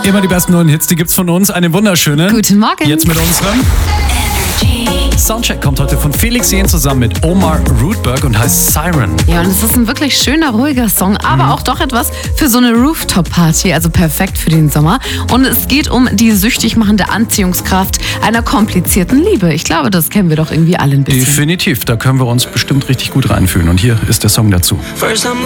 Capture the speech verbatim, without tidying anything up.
Immer die besten neuen Hits, die gibt's von uns. Einen wunderschönen. Guten Morgen. Jetzt mit unserem Soundcheck kommt heute von Felix Jähn zusammen mit Omar Rudberg und heißt Siren. Ja, und es ist ein wirklich schöner, ruhiger Song, aber mhm. auch doch etwas für so eine Rooftop-Party, also perfekt für den Sommer. Und es geht um die süchtig machende Anziehungskraft einer komplizierten Liebe. Ich glaube, das kennen wir doch irgendwie alle ein bisschen. Definitiv, da können wir uns bestimmt richtig gut reinfühlen. Und hier ist der Song dazu.